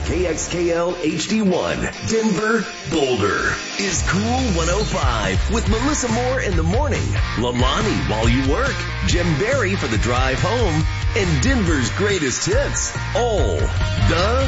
KXKL HD1, Denver, Boulder, is Cool 105 with Melissa Moore in the morning, Lalani while you work, Jim Barry for the drive home, and Denver's greatest hits all the